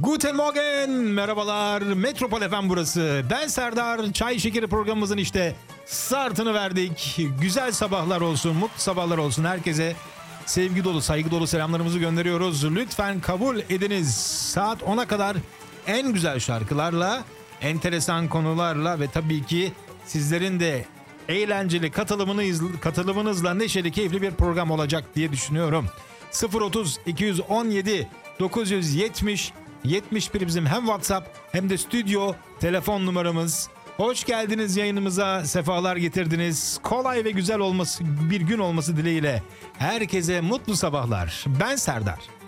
Guten Morgen, merhabalar. Metropol FM burası. Ben Serdar. Çay Şekeri programımızın işte startını verdik. Güzel sabahlar olsun, mutlu sabahlar olsun. Herkese sevgi dolu, saygı dolu selamlarımızı gönderiyoruz. Lütfen kabul ediniz. Saat 10'a kadar en güzel şarkılarla, enteresan konularla ve tabii ki sizlerin de eğlenceli katılımınızla neşeli, keyifli bir program olacak diye düşünüyorum. 030 217 970 71 bizim hem WhatsApp hem de stüdyo telefon numaramız. Hoş geldiniz yayınımıza, sefalar getirdiniz. Kolay ve güzel olması, bir gün olması dileğiyle herkese mutlu sabahlar. Ben Serdar.